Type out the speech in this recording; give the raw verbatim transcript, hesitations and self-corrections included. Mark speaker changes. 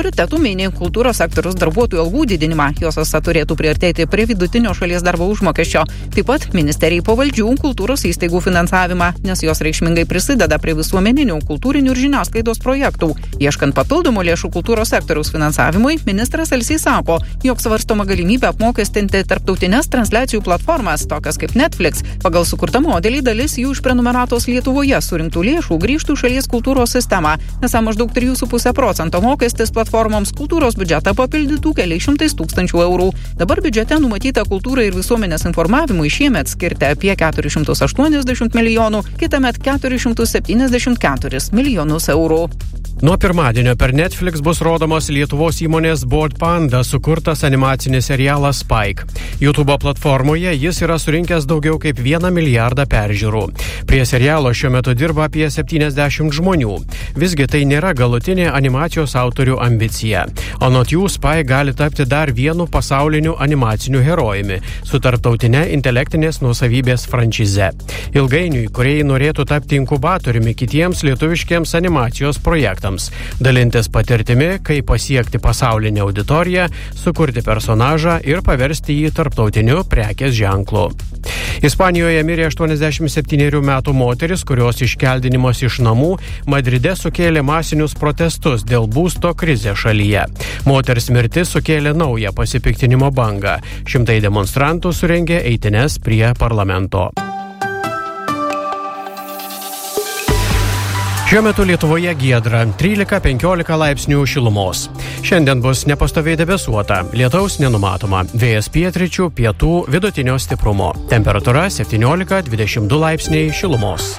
Speaker 1: prioritetų mini kultūros sektoriaus darbuotojų algų didinimą. Jos esą turėtų priartėti prie vidutinio šalies darbo užmokesčio. Taip pat ministerijai pavaldžių kultūros įstaigų finansavimą, nes jos reikšmingai prisideda prie visuomeninių, kultūrinių ir žiniasklaidos projektų. Ieškant papildomų lėšų kultūros sektoriaus finansavimui, ministras Alsys sako, jog svarstoma galimybė apmokestinti tarptautines transliacijų platformas, tokias kaip Netflix. Pagal sukurtą modelį dalis jų iš prenumeratos Lietuvoje surinktų lėšų grįžtų šalies kultūros sistemą, nesą maždaug trys su puse procento mokestis platformoms kultūros biudžetą papildytų keliais šimtais tūkstančių eurų. Dabar biudžete numatyta kultūrai ir visuomenės informavimui šiemet skirti apie keturis šimtus aštuoniasdešimt milijonų, kitąmet keturis šimtus septyniasdešimt keturis milijonus eurų.
Speaker 2: Nuo pirmadienio per Netflix bus rodomos Lietuvos įmonės Bored Panda sukurtas animacinis serialas Spike. YouTube platformoje jis yra surinkęs daugiau kaip vieną milijardą peržiūrų. Prie serialo šiuo metu dirba apie septyniasdešimt žmonių. Visgi tai nėra galutinė animacijos autorių ambicija. Anot jų, Spike gali tapti dar vienu pasauliniu animaciniu herojumi su tarptautinė intelektinės nuosavybės franšize. Ilgainiui kūrėjai norėtų tapti inkubatoriumi kitiems lietuviškiems animacijos projektams. Dalintis patirtimi, kaip pasiekti pasaulinę auditoriją, sukurti personažą ir paversti jį tarptautiniu prekės ženklu. Ispanijoje mirė aštuoniasdešimt septynerių metų moteris, kurios iškeldinimas iš namų Madride sukėlė masinius protestus dėl būsto krizės šalyje. Moters mirtis sukėlė naują pasipiktinimo bangą. Šimtai demonstrantų surengė eitynes prie parlamento. Šiuo metu Lietuvoje giedra trylika penkiolika laipsnių šilumos. Šiandien bus nepastoviai debesuota, lietaus nenumatoma, vėjas pietryčių, pietų, vidutinio stiprumo. Temperatūra septyniolika dvidešimt du laipsniai šilumos.